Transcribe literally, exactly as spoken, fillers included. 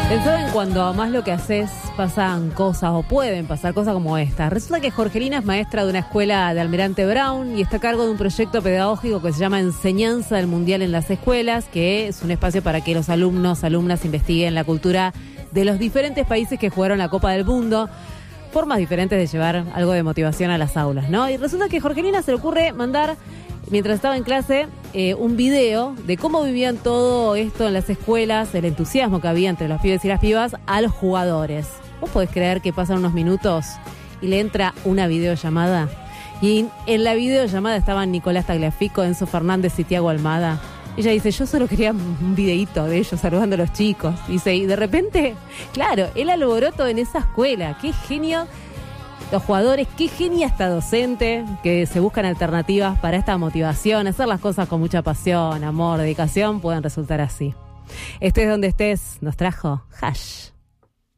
Pensaba en cuando amás lo que haces, pasan cosas o pueden pasar cosas como esta. Resulta que Jorgelina es maestra de una escuela de Almirante Brown y está a cargo de un proyecto pedagógico que se llama Enseñanza del Mundial en las Escuelas, que es un espacio para que los alumnos, alumnas investiguen la cultura de los diferentes países que jugaron la Copa del Mundo. Formas diferentes de llevar algo de motivación a las aulas, ¿no? Y resulta que a Jorgelina se le ocurre mandar, mientras estaba en clase, eh, un video de cómo vivían todo esto en las escuelas, el entusiasmo que había entre los pibes y las pibas, a los jugadores. ¿Vos podés creer que pasan unos minutos y le entra una videollamada? Y en la videollamada estaban Nicolás Tagliafico, Enzo Fernández y Thiago Almada. Ella dice, yo solo quería un videíto de ellos saludando a los chicos. Dice, y de repente, claro, el alboroto en esa escuela. Qué genio los jugadores, qué genia esta docente, que se buscan alternativas para esta motivación. Hacer las cosas con mucha pasión, amor, dedicación, pueden resultar así. Estés donde estés, nos trajo Hash.